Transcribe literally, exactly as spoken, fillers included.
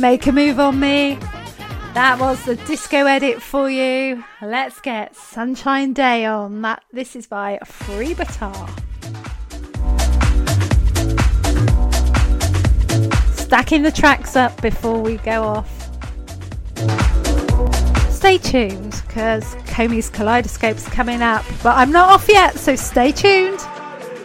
Make a Move on Me. That was the disco edit for you. Let's get Sunshine Day on. That this is by Free Batar. Stacking the tracks up before we go off. Stay tuned because Comey's Kaleidoscope's coming up, but I'm not off yet, so stay tuned.